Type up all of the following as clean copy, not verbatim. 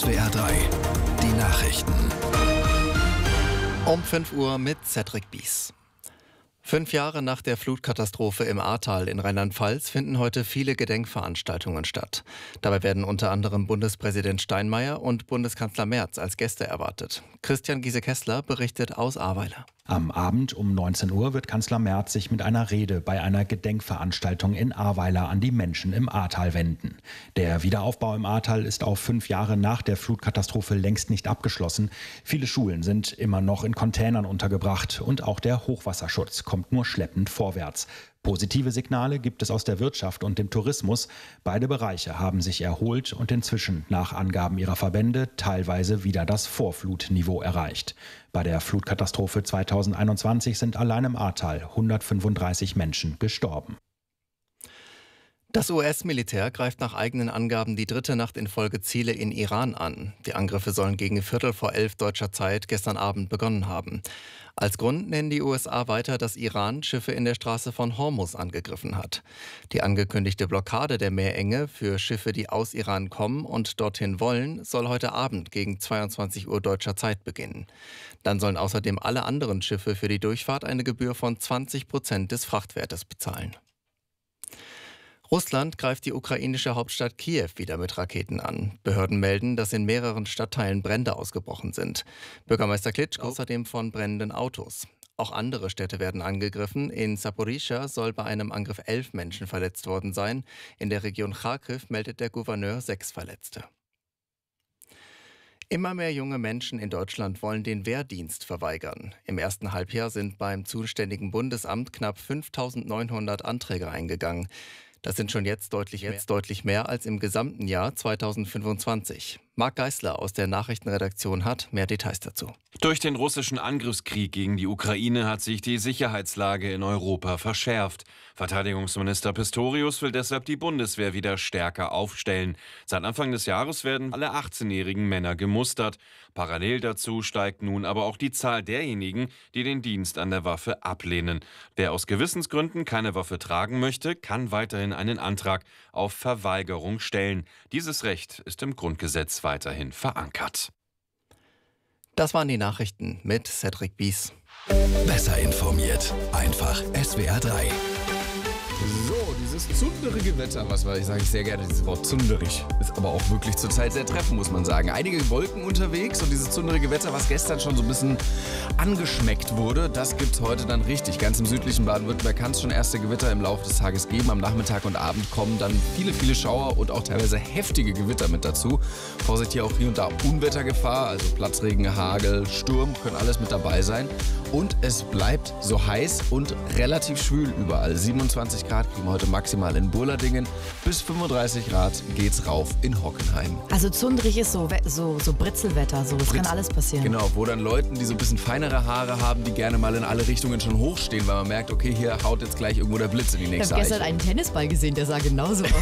SWR 3, die Nachrichten. Um 5 Uhr mit Cedric Bies. 5 Jahre nach der Flutkatastrophe im Ahrtal in Rheinland-Pfalz finden heute viele Gedenkveranstaltungen statt. Dabei werden unter anderem Bundespräsident Steinmeier und Bundeskanzler Merz als Gäste erwartet. Christian Giese-Kessler berichtet aus Ahrweiler. Am Abend um 19 Uhr wird Kanzler Merz sich mit einer Rede bei einer Gedenkveranstaltung in Ahrweiler an die Menschen im Ahrtal wenden. Der Wiederaufbau im Ahrtal ist auch 5 Jahre nach der Flutkatastrophe längst nicht abgeschlossen. Viele Schulen sind immer noch in Containern untergebracht und auch der Hochwasserschutz kommt nur schleppend vorwärts. Positive Signale gibt es aus der Wirtschaft und dem Tourismus. Beide Bereiche haben sich erholt und inzwischen nach Angaben ihrer Verbände teilweise wieder das Vorflutniveau erreicht. Bei der Flutkatastrophe 2021 sind allein im Ahrtal 135 Menschen gestorben. Das US-Militär greift nach eigenen Angaben die 3. Nacht in Folge Ziele in Iran an. Die Angriffe sollen gegen 11:15 deutscher Zeit gestern Abend begonnen haben. Als Grund nennen die USA weiter, dass Iran Schiffe in der Straße von Hormuz angegriffen hat. Die angekündigte Blockade der Meerenge für Schiffe, die aus Iran kommen und dorthin wollen, soll heute Abend gegen 22 Uhr deutscher Zeit beginnen. Dann sollen außerdem alle anderen Schiffe für die Durchfahrt eine Gebühr von 20% des Frachtwertes bezahlen. Russland greift die ukrainische Hauptstadt Kiew wieder mit Raketen an. Behörden melden, dass in mehreren Stadtteilen Brände ausgebrochen sind. Bürgermeister Klitschko außerdem von brennenden Autos. Auch andere Städte werden angegriffen. In Saporischschja soll bei einem Angriff 11 Menschen verletzt worden sein. In der Region Charkiw meldet der Gouverneur 6 Verletzte. Immer mehr junge Menschen in Deutschland wollen den Wehrdienst verweigern. Im ersten Halbjahr sind beim zuständigen Bundesamt knapp 5.900 Anträge eingegangen. Das sind schon jetzt deutlich mehr als im gesamten Jahr 2025. Marc Geisler aus der Nachrichtenredaktion hat mehr Details dazu. Durch den russischen Angriffskrieg gegen die Ukraine hat sich die Sicherheitslage in Europa verschärft. Verteidigungsminister Pistorius will deshalb die Bundeswehr wieder stärker aufstellen. Seit Anfang des Jahres werden alle 18-jährigen Männer gemustert. Parallel dazu steigt nun aber auch die Zahl derjenigen, die den Dienst an der Waffe ablehnen. Wer aus Gewissensgründen keine Waffe tragen möchte, kann weiterhin einen Antrag auf Verweigerung stellen. Dieses Recht ist im Grundgesetz weiterhin verankert. Das waren die Nachrichten mit Cedric Bies. Besser informiert, einfach SWR 3. So, dieses zunderige Wetter, sage ich sehr gerne, dieses Wort zunderig, ist aber auch wirklich zurzeit sehr treffend, muss man sagen. Einige Wolken unterwegs und dieses zunderige Wetter, was gestern schon so ein bisschen angeschmeckt wurde, das gibt's heute dann richtig. Ganz im südlichen Baden-Württemberg kann es schon erste Gewitter im Laufe des Tages geben. Am Nachmittag und Abend kommen dann viele Schauer und auch teilweise heftige Gewitter mit dazu. Vorsicht, hier auch hier und da Unwettergefahr, also Platzregen, Hagel, Sturm können alles mit dabei sein. Und es bleibt so heiß und relativ schwül überall. 27 Grad kriegen wir heute maximal in Burladingen. Bis 35 Grad geht's rauf in Hockenheim. Also zundrig ist so Britzelwetter, das kann alles passieren. Genau, wo dann Leuten, die so ein bisschen feinere Haare haben, die gerne mal in alle Richtungen schon hochstehen, weil man merkt, okay, hier haut jetzt gleich irgendwo der Blitz in die nächste Ich habe gestern einen Tennisball gesehen, der sah genauso aus.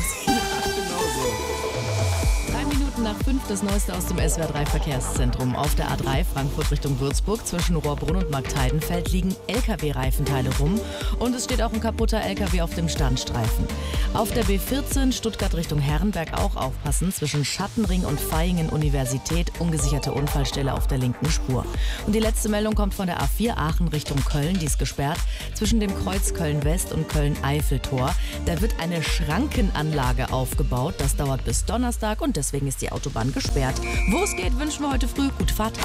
Nach 5 das Neueste aus dem SWR 3 Verkehrszentrum. Auf der A3 Frankfurt Richtung Würzburg zwischen Rohrbrunn und Marktheidenfeld liegen LKW-Reifenteile rum und es steht auch ein kaputter LKW auf dem Standstreifen. Auf der B14 Stuttgart Richtung Herrenberg auch aufpassen. Zwischen Schattenring und Vaihingen Universität ungesicherte Unfallstelle auf der linken Spur. Und die letzte Meldung kommt von der A4 Aachen Richtung Köln. Die ist gesperrt zwischen dem Kreuz Köln-West und Köln-Eiffeltor. Da wird eine Schrankenanlage aufgebaut. Das dauert bis Donnerstag und deswegen ist die Autobahn gesperrt. Wo es geht, wünschen wir heute früh gute Fahrt.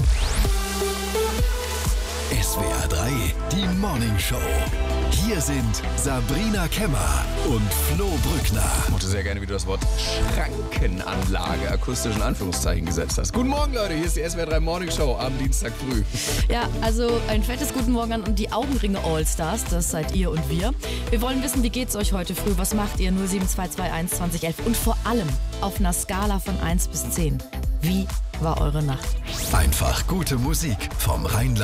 SWR 3, die Morning Show. Hier sind Sabrina Kemmer und Flo Brückner. Ich mochte sehr gerne, wie du das Wort Schrankenanlage akustisch in Anführungszeichen gesetzt hast. Guten Morgen, Leute, hier ist die SWR 3 Morning Show am Dienstag früh. Ja, also ein fettes Guten Morgen an und die Augenringe Allstars, das seid ihr und wir. Wir wollen wissen, wie geht's euch heute früh? Was macht ihr? 07221 2011 und vor allem auf einer Skala von 1 bis 10. Wie war eure Nacht? Einfach gute Musik vom Rheinland.